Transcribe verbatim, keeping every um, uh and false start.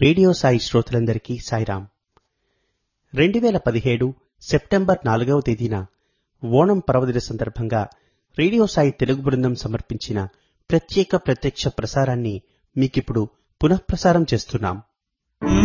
Radio Sai శ్రోతలందరికీ సాయిరాం. రెండు వేల పదిహేడు సెప్టెంబర్ నాలుగవ తేదీన ఓణం పర్వదిన సందర్భంగా రేడియో సాయి తెలుగు బృందం సమర్పించిన ప్రత్యేక ప్రత్యక్ష ప్రసారాన్ని మీకిప్పుడు పునఃప్రసారం చేస్తున్నాం.